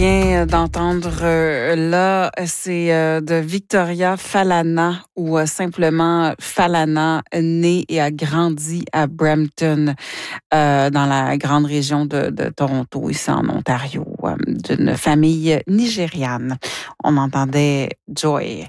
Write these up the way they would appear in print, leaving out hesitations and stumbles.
D'entendre là, c'est de Victoria Falana ou simplement Falana, née et a grandi à Brampton, dans la grande région de Toronto, ici en Ontario, d'une famille nigériane. On entendait Joy.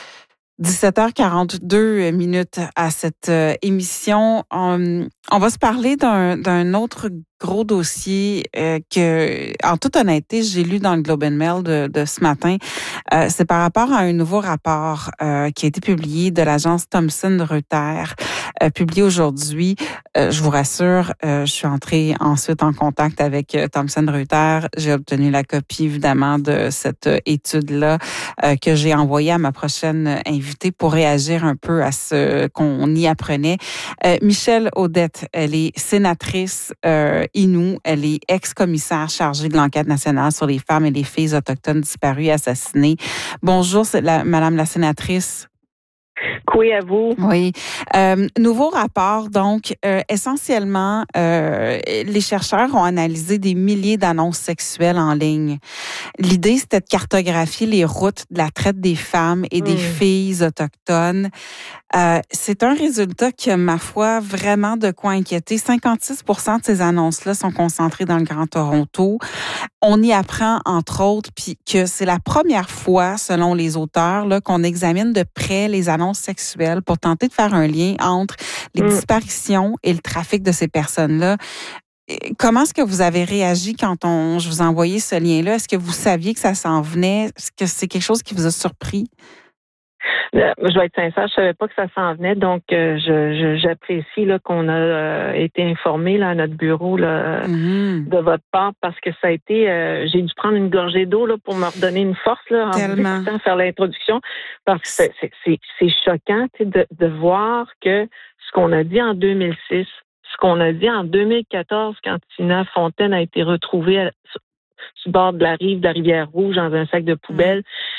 17h42 minutes à cette émission. On va se parler d'un autre gros dossier que, en toute honnêteté, j'ai lu dans le Globe and Mail de ce matin. C'est par rapport à un nouveau rapport qui a été publié de l'agence Thomson Reuters, publié aujourd'hui. Je vous rassure, je suis entrée ensuite en contact avec Thomson Reuters. J'ai obtenu la copie, évidemment, de cette étude-là que j'ai envoyée à ma prochaine invitée pour réagir un peu à ce qu'on y apprenait. Michèle Audette, elle est sénatrice Innu. Elle est ex-commissaire chargée de l'enquête nationale sur les femmes et les filles autochtones disparues et assassinées. Bonjour, Madame la sénatrice. Oui, à vous. Oui. Nouveau rapport, donc, essentiellement, les chercheurs ont analysé des milliers d'annonces sexuelles en ligne. L'idée, c'était de cartographier les routes de la traite des femmes et des filles autochtones. C'est un résultat qui a, ma foi, vraiment de quoi inquiéter. 56% de ces annonces-là sont concentrées dans le Grand Toronto. On y apprend, entre autres, puis que c'est la première fois, selon les auteurs, là, qu'on examine de près les annonces sexuelles pour tenter de faire un lien entre les disparitions et le trafic de ces personnes-là. Comment est-ce que vous avez réagi quand je vous ai envoyé ce lien-là? Est-ce que vous saviez que ça s'en venait? Est-ce que c'est quelque chose qui vous a surpris? Je vais être sincère, je savais pas que ça s'en venait, donc j'apprécie là, qu'on a été informé là, à notre bureau là, de votre part, parce que ça a été, j'ai dû prendre une gorgée d'eau là, pour me redonner une force là, en vous écoutant faire l'introduction, parce que c'est choquant de voir que ce qu'on a dit en 2006, ce qu'on a dit en 2014 quand Tina Fontaine a été retrouvée sur le bord de la rive de la Rivière-Rouge dans un sac de poubelle,